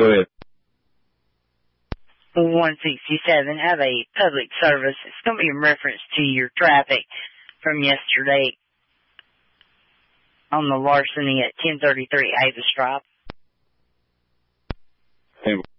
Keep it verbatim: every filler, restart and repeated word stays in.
Go ahead. one sixty-seven, have a public service. It's going to be in reference to your traffic from yesterday on the larceny at ten thirty-three Avis Drive. Ten